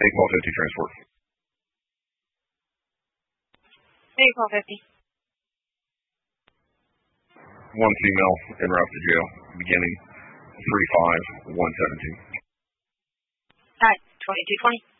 8-1250 transport. 8-1250. One female en route to jail, beginning 3-5-117. Alright, 2220.